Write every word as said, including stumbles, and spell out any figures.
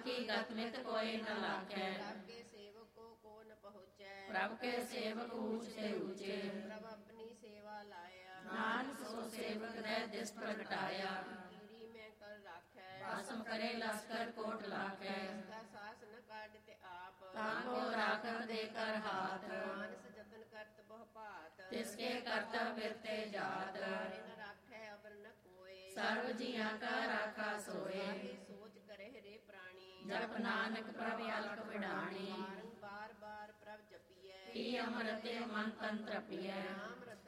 की गत मित कोई न लागे। प्रभ के सेवकों को न पहुँचे, प्रभु के सेवक ऊंचे ऊंचे। प्रभ अपनी सेवा लाया, नानक सो सेवक ने दिस प्रगटाया। कीरी में कर राखै, भस्म करे लश्कर कोट लाखे। इसका सास न काटते आप, ताको राखन देकर हाथ। मानस जतन करत बहु भात, तिसके कर्तव्य बिरते जात। हरे न राखै अबर न कोय, सर्व जिया का राखा सोए। सारे सोच करे रे प्राणी, जप नानक प्रभ अलख बिडाणी। बार बार प्रभ जपिए, की अमृत मन तन तृपिय। नाम रतन